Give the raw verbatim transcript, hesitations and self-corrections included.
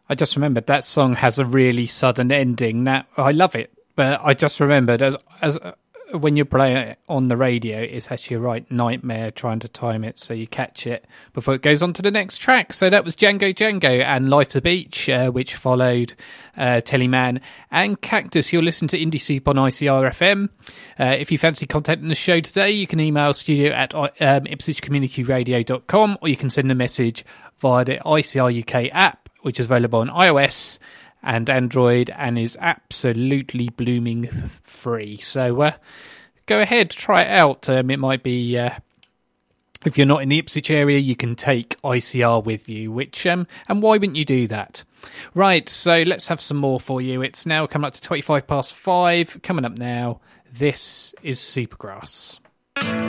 I just remembered that song has a really sudden ending. Now I love it, but I just remembered as as uh, when you play it on the radio, it's actually a right nightmare trying to time it so you catch it before it goes on to the next track. So that was Django Django and Life's a Beach, uh, which followed uh, Teleman and Cactus. You'll listen to Indie Soup on I C R F M. Uh, if you fancy content in the show today, you can email studio at um, ipswich community radio dot com, or you can send a message via the I C R U K app, which is available on iOS and Android and is absolutely blooming free. So uh, go ahead, try it out. Um, it might be, uh, if you're not in the Ipswich area, you can take I C R with you, which, um, and why wouldn't you do that? Right, so let's have some more for you. It's now coming up to twenty-five past five. Coming up now, this is Supergrass.